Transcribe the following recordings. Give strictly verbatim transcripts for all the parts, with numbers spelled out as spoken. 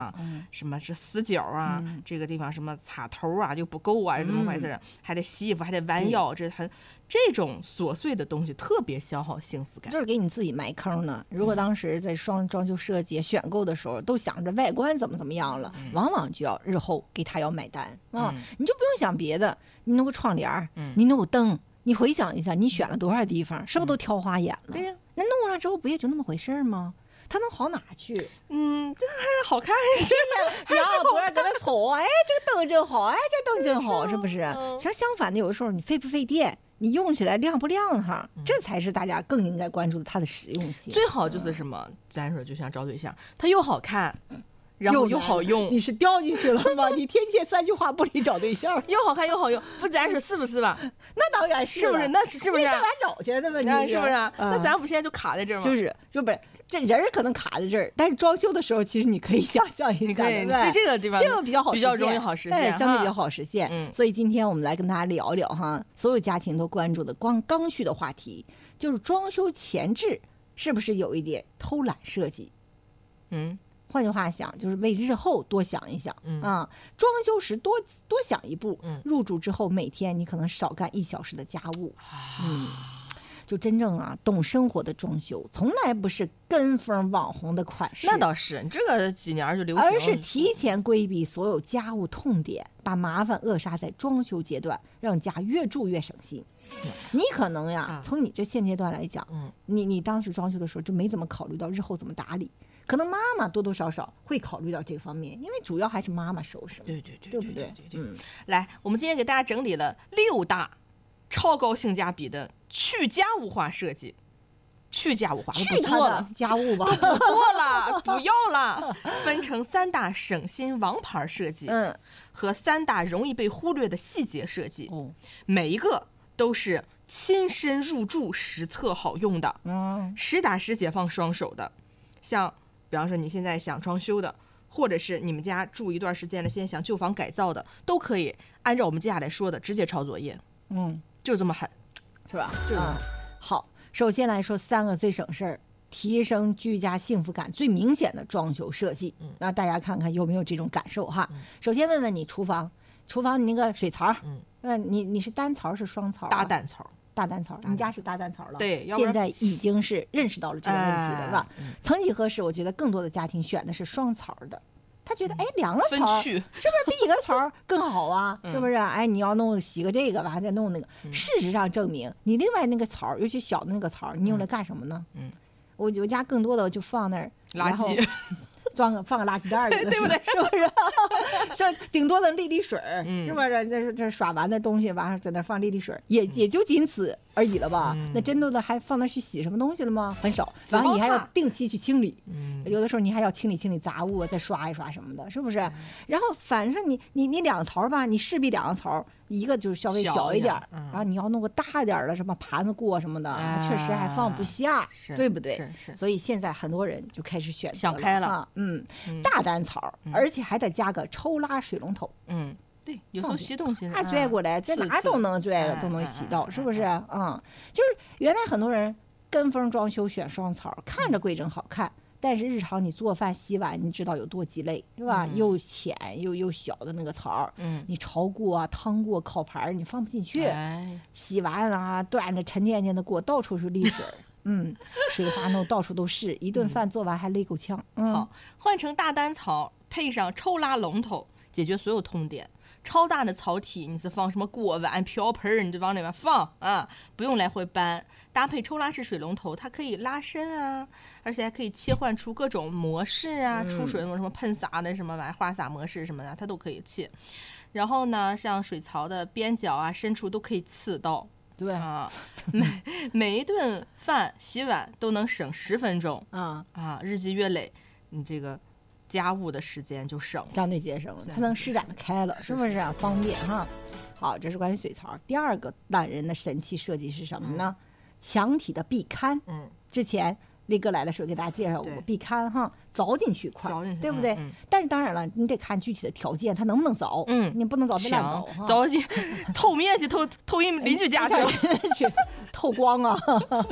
啊，嗯、什么是死角啊、嗯，这个地方什么插头啊就不够啊，怎么回事、嗯？还得洗衣服，还得弯腰，这很这种琐碎的东西特别消耗幸福感， 就是给你自己埋坑呢。如果当时在双装修设计选购的时候、嗯、都想着外观怎么怎么样了、嗯，往往就要日后给他要买单啊、嗯，你就不用想别的，你弄个窗帘，嗯，你弄个灯。你回想一下，你选了多少地方，是不是都挑花眼了？对呀、啊，那弄上之后不也就那么回事吗？它能好哪去？ 嗯，这还好看是呀，然后不是跟他瞅，哎，这个灯真好，哎，这灯真好，是不是？嗯、其实相反的，有的时候你费不费电，你用起来亮不亮哈、嗯，这才是大家更应该关注的它的实用性。 最好就是什么，咱说就像找对象，它又好看。然后又好用， 你是掉进去了吗？你天天三句话不离找对象， 又好看又好用，不咱说是不是吧？ 那当然是， 是不是？那是是不是？ 你上哪找去的问题是？是不是？ 嗯、 那咱不现在就卡在这儿吗？ 就是就不是这人可能卡在这儿，但是装修的时候，其实你可以想象一下，对这这个地方这个比较好， 比较容易好实现， 相对比较好实现。嗯，所以今天我们来跟大家聊聊哈，所有家庭都关注的光刚需的话题，就是装修前置是不是有一点偷懒设计？ 嗯。 换句话想，就是为日后多想一想、嗯、啊！装修时多多想一步、嗯，入住之后每天你可能少干一小时的家务，嗯，就真正啊懂生活的装修，从来不是跟风网红的款式， 那倒是，这个几年就流行， 而是提前规避所有家务痛点，把麻烦扼杀在装修阶段，让家越住越省心。嗯、你可能呀，啊、从你这现阶段来讲，嗯，你你当时装修的时候就没怎么考虑到日后怎么打理。可能妈妈多多少少会考虑到这方面，因为主要还是妈妈收拾， 对对对， 对不对？ 嗯，来，我们今天给大家整理了六大超高性价比的去家务化设计，去家务化都不做了， 家务吧， 都不做了，不要了，分成三大省心王牌设计，嗯，和三大容易被忽略的细节设计，哦，每一个都是亲身入住实测好用的，嗯，实打实解放双手的，像。比方说你现在想装修的，或者是你们家住一段时间了，现在想旧房改造的，都可以按照我们接下来说的直接抄作业。嗯，就这么狠， 是吧？就这么、嗯、好。首先来说三个最省事儿、提升居家幸福感最明显的装修设计，嗯，那大家看看有没有这种感受哈？嗯、首先问问你厨房，厨房你那个水槽，嗯，呃，你你是单槽是双槽、啊？ 大单槽。 大单槽，你家是大单槽了， 对， 现在已经是认识到了这个问题了，是吧？嗯、曾几何时，我觉得更多的家庭选的是双槽的，他觉得哎，两个槽是不是比一个槽更好啊？是不是？哎，你要弄洗个这个，完了再弄那个。嗯、事实上证明，你另外那个槽，尤其小的那个槽，你用来干什么呢？嗯，我我家更多的就放那儿垃圾。 装个放个垃圾袋里， 对不对？ 是不是？是顶多能沥沥水，嗯、是不是？这这耍完的东西，完了在那放沥沥水，也、嗯、也就仅此而已了吧？嗯、那真的的还放那去洗什么东西了吗？很少。然后你还要定期去清理，嗯、有的时候你还要清理清理杂物，再刷一刷什么的，是不是？嗯、然后反正你你你两槽吧，你势必两个槽，一个就是稍微小一点，嗯、然后你要弄个大点的什么盘子锅什么的，啊、确实还放不下，对不对？ 是是。 所以现在很多人就开始选择想开了啊。嗯，大单槽，嗯、而且还得加个抽拉水龙头。 嗯，对，有时候洗东西它拽过来，在哪都能拽了，都能洗到，是不是？嗯，就是原来很多人跟风装修选双槽，看着规整好看，但是日常你做饭洗碗，你知道有多鸡肋，是吧？嗯、又浅又又小的那个槽，嗯，你炒锅啊、汤锅、烤盘你放不进去，哎、洗完了啊，端着沉甸甸的锅，到处是沥水。嗯，水花弄到处都是，一顿饭做完还累够呛。嗯， 好，换成大单槽，配上抽拉龙头，解决所有痛点。超大的槽体，你是放什么锅碗瓢盆，你就往里面放啊，不用来回搬。搭配抽拉式水龙头，它可以拉伸啊，而且还可以切换出各种模式啊，嗯、出水什么什么喷洒的什么玩意花洒模式什么的，它都可以切。然后呢，像水槽的边角啊、深处都可以刺刀。 对啊，每每一顿饭洗碗都能省十分钟啊啊！日积月累，你这个家务的时间就省了， 相对节省了，它能施展的开了，是不是啊？方便哈。好，这是关于水槽。第二个懒人的神器设计是什么呢？嗯、墙体的壁龛。嗯，之前力哥来的时候给大家介绍过壁龛哈，凿进去块，对不对？嗯嗯、但是当然了，你得看具体的条件，它能不能凿？嗯，你不能凿别乱凿， 凿进透面积透透进邻居家去了， 去透光啊！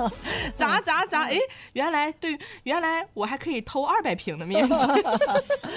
砸砸砸！哎，原来对，原来我还可以透二百平的面积。